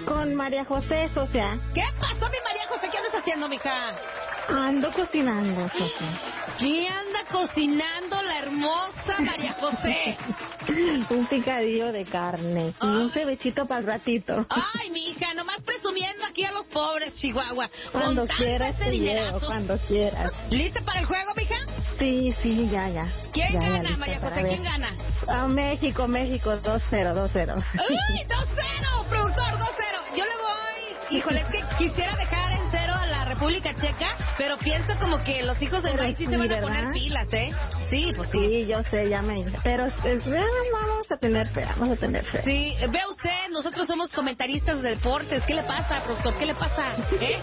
Con María José, Sofía. ¿Qué pasó, mi María José? ¿Qué andas haciendo, mija? Ando cocinando, Sofía. ¿Qué anda cocinando la hermosa María José? Un picadillo de carne y un cebechito para el ratito. Ay, mija, nomás presumiendo aquí a los pobres, Chihuahua. Cuando con quieras tanto te ese llevo, dinerazo. cuando quieras. ¿Lista para el juego, mija? Sí, ya. ¿Quién Ya, gana, lista María para José? ver. ¿Quién gana? México, 2-0. ¡Uy, 2-0! Productor, 2-0. Yo le voy... Híjole, es que quisiera dejar en cero a la República Checa, pero pienso como que los hijos del Pero maíz sí sí, se van a ¿verdad? poner pilas, ¿eh? Sí, pues sí. Sí, yo sé, ya me... Pero vamos a tener fe. Sí, ve usted, nosotros somos comentaristas de deportes. ¿Qué le pasa, productor? ¿Qué le pasa? ¿Eh?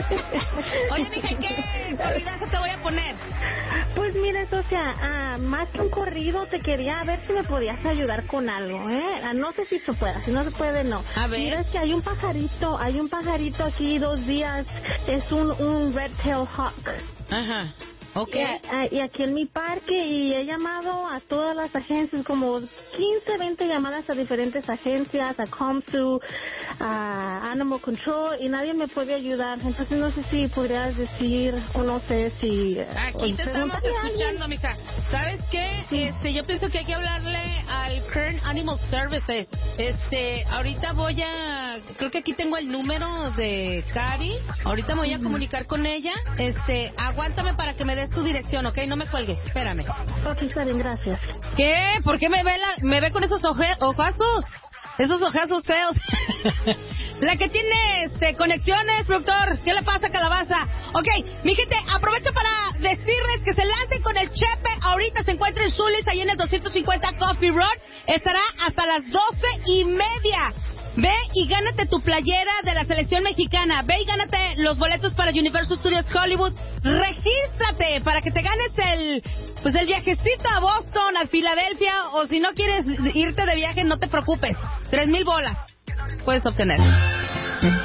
Oye, mija, ¿qué corridazo te voy a poner? Pues mira, Sofía, más que un corrido, te quería ver si me podías ayudar con algo, ¿eh? No sé si se pueda, si no se puede, no. A ver. Mira, es que hay un pajarito aquí 2 días, es un red-tailed hawk. Ajá. Ok. Y aquí en mi parque, y he llamado a todas las agencias, como 15, 20 llamadas a diferentes agencias, a ComSu, a Animal Control, y nadie me puede ayudar. Entonces no sé si podrías decir, o no sé si... Aquí te estamos escuchando, mija. ¿Sabes qué? Yo pienso que hay que hablarle al Kern Animal Services. Ahorita creo que aquí tengo el número de Cari. Ahorita me voy a comunicar con ella. Aguántame para que me des tu dirección, ¿ok? No me cuelgues, espérame. Ok, está bien, gracias. ¿Qué? ¿Por qué me ve con esos ojazos? Esos ojazos feos. La que tiene conexiones, productor. ¿Qué le pasa, calabaza? Ok, mi gente, aprovecho para decirles que se lancen con el Chepe. Ahorita se encuentra en Zulis, ahí en el 250 Coffee Road. Estará hasta las 12:30. Ve y gánate tu playera de la selección mexicana. Ve y gánate los boletos para Universal Studios Hollywood. Regístrate para que te ganes el viajecito a Boston, a Filadelfia, o si no quieres irte de viaje, no te preocupes. 3,000 bolas puedes obtener.